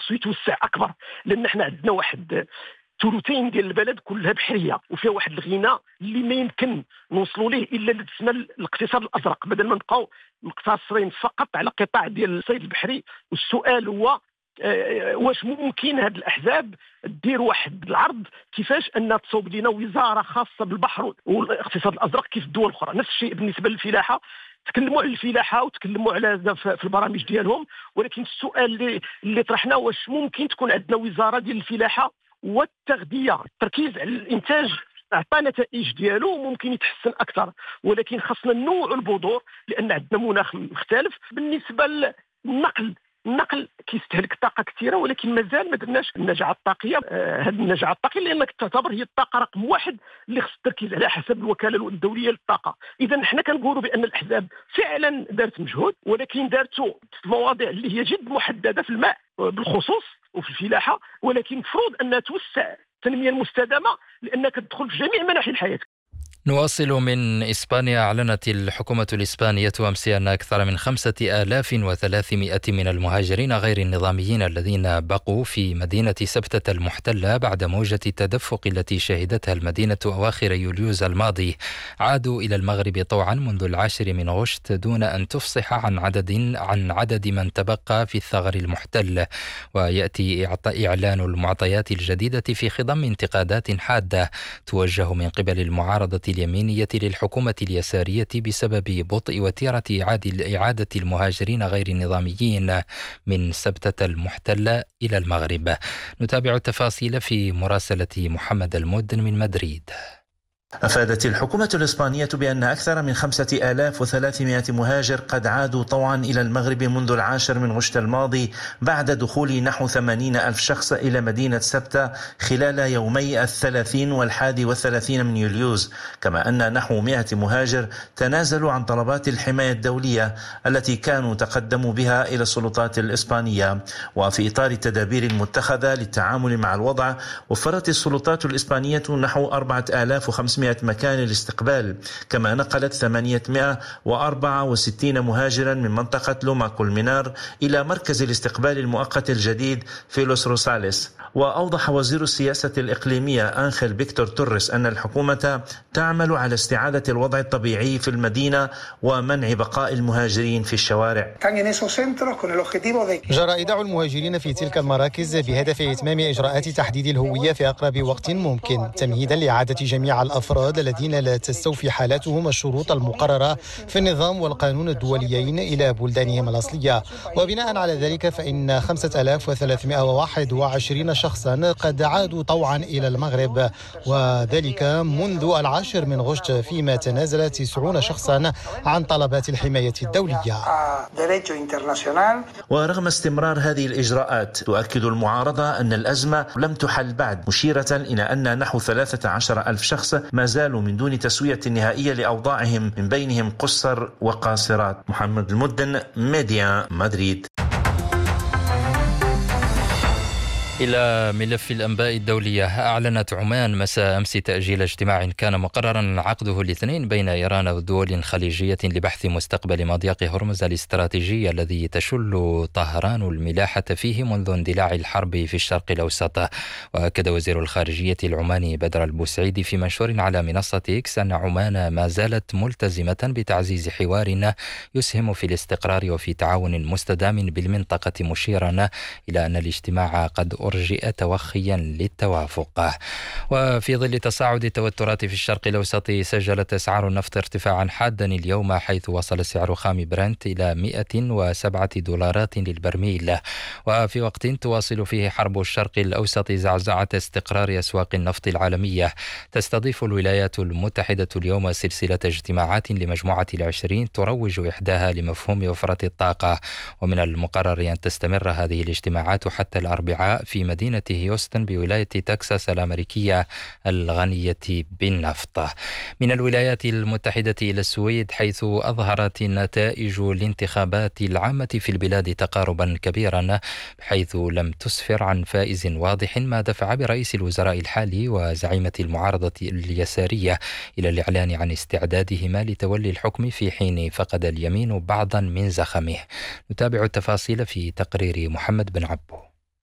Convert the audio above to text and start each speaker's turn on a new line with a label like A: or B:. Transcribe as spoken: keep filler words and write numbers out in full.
A: خصو يتوسع اكبر، لان احنا عندنا واحد ثلثين ديال البلد كلها بحريه وفيها واحد الغنى اللي ما يمكن نوصلوا ليه الا اللي تسمى الاقتصاد الازرق، بدل ما نبقاو مقتصرين فقط على قطاع ديال الصيد البحري. والسؤال هو أه واش ممكن هاد الاحزاب دير واحد العرض كيفاش ان تصوب لنا وزاره خاصه بالبحر والاقتصاد الازرق كيف الدول الاخرى. نفس الشيء بالنسبه للفلاحه، تكلموا على الفلاحه وتكلموا على في البرامج ديالهم، ولكن السؤال اللي اللي طرحناه واش ممكن تكون عندنا وزاره ديال الفلاحه والتغذيه. التركيز على الانتاج عطى نتائج ديالو ممكن يتحسن اكثر، ولكن خاصنا ننوعوا البذور لان عندنا مناخ مختلف. بالنسبه للنقل، النقل كيستهلك طاقه كثيره، ولكن مازال ما درناش النجعه الطاقيه. آه هذه النجعه الطاقيه لانك تعتبر هي الطاقه رقم واحد اللي خص التركيز على حسب الوكاله الدوليه للطاقه. اذا حنا كنقولوا بان الاحزاب فعلا دارت مجهود، ولكن دارته في مواضيع اللي هي جد محدده في الماء بالخصوص وفي الفلاحه، ولكن مفروض انها توسع التنميه المستدامه لانك تدخل في جميع مناحي الحياه.
B: نواصل من إسبانيا. أعلنت الحكومة الإسبانية أمس أن أكثر من خمسة آلاف وثلاثمائة من المهاجرين غير النظاميين الذين بقوا في مدينة سبتة المحتلة بعد موجة التدفق التي شهدتها المدينة أواخر يوليوز الماضي عادوا إلى المغرب طوعا منذ العاشر من غشت دون أن تفصح عن عدد عن عدد من تبقى في الثغر المحتل. ويأتي إعلان المعطيات الجديدة في خضم انتقادات حادة توجه من قبل المعارضة اليمينية للحكومة اليسارية بسبب بطء وتيرة إعادة المهاجرين غير النظاميين من سبتة المحتلة إلى المغرب. نتابع التفاصيل في مراسلة محمد المودن من مدريد.
C: أفادت الحكومة الإسبانية بأن أكثر من خمسة آلاف وثلاثمائة مهاجر قد عادوا طوعا إلى المغرب منذ العاشر من غشت الماضي بعد دخول نحو ثمانين ألف شخص إلى مدينة سبتة خلال يومي الثلاثين والحادي والثلاثين من يوليوز، كما أن نحو مئة مهاجر تنازلوا عن طلبات الحماية الدولية التي كانوا تقدموا بها إلى السلطات الإسبانية. وفي إطار التدابير المتخذة للتعامل مع الوضع، وفرت السلطات الإسبانية نحو أربعة آلاف وخمسمائة مكان الاستقبال، كما نقلت ثمانمائة وأربعة وستين مهاجرا من منطقة لوما كولمينار إلى مركز الاستقبال المؤقت الجديد في لوس روساليس. وأوضح وزير السياسة الإقليمية أنخيل فيكتور توريس أن الحكومة تعمل على استعادة الوضع الطبيعي في المدينة ومنع بقاء المهاجرين في الشوارع.
D: جرى إيداع المهاجرين في تلك المراكز بهدف إتمام إجراءات تحديد الهوية في أقرب وقت ممكن، تمهيدا لإعادة جميع الأفراد الذين لا تستوفي حالاتهم الشروط المقررة في النظام والقانون الدوليين إلى بلدانهم الأصلية. وبناء على ذلك فإن خمسة آلاف وثلاثمائة وواحد وعشرين شخصا قد عادوا طوعا إلى المغرب، وذلك منذ العاشر من غشت، فيما تنازل تسعون شخصا عن طلبات الحماية الدولية.
C: ورغم استمرار هذه الإجراءات، تؤكد المعارضة أن الأزمة لم تحل بعد، مشيرة إلى أن نحو ثلاثة عشر ألف شخص ما زالوا من دون تسوية نهائية لأوضاعهم، من بينهم قُصّر وقاصرات. محمد المدن، ميديا مدريد.
B: إلى ملف الأنباء الدولية. أعلنت عمان مساء أمس تأجيل اجتماع كان مقررا عقده الاثنين بين إيران ودول خليجية لبحث مستقبل مضيق هرمز الاستراتيجي الذي تشل طهران الملاحة فيه منذ اندلاع الحرب في الشرق الأوسط. وأكد وزير الخارجية العماني بدر البوسعيدي في منشور على منصة إكس أن عمان ما زالت ملتزمة بتعزيز حوار يسهم في الاستقرار وفي تعاون مستدام بالمنطقة، مشيرا إلى أن الاجتماع قد أرجئ توخيا للتوافق. وفي ظل تصاعد التوترات في الشرق الأوسط، سجلت أسعار النفط ارتفاعا حادا اليوم، حيث وصل سعر خام برنت إلى مئة وسبعة دولارات للبرميل. وفي وقت تواصل فيه حرب الشرق الأوسط زعزعة استقرار أسواق النفط العالمية، تستضيف الولايات المتحدة اليوم سلسلة اجتماعات لمجموعة العشرين تروج إحداها لمفهوم وفرة الطاقة. ومن المقرر أن تستمر هذه الاجتماعات حتى الأربعاء في مدينة هيوستن بولاية تكساس الأمريكية الغنية بالنفط. من الولايات المتحدة إلى السويد، حيث أظهرت نتائج الانتخابات العامة في البلاد تقاربا كبيرا، بحيث لم تسفر عن فائز واضح، ما دفع برئيس الوزراء الحالي وزعيمة المعارضة اليسارية إلى الإعلان عن استعدادهما لتولي الحكم في حين فقد اليمين بعضا من زخمه. نتابع التفاصيل في تقرير محمد بن عبو.